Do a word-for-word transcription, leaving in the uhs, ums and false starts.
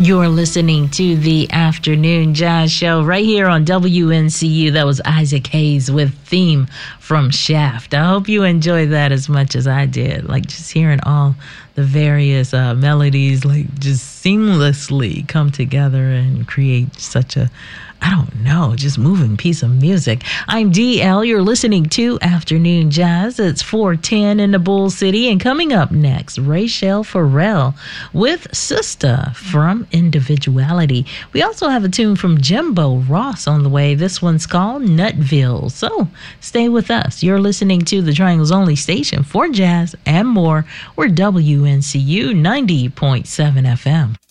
You're listening to the Afternoon Jazz Show right here on W N C U. That was Isaac Hayes with Theme from Shaft. I hope you enjoyed that as much as I did. Like just hearing all the various uh, melodies like just seamlessly come together and create such a, I don't know, just moving piece of music. I'm D L. You're listening to Afternoon Jazz. It's four ten in the Bull City. And coming up next, Rachelle Farrell with Sister from Individuality. We also have a tune from Jimbo Ross on the way. This one's called Nutville. So stay with us. You're listening to the Triangle's only station for jazz and more. We're W N C U ninety point seven F M.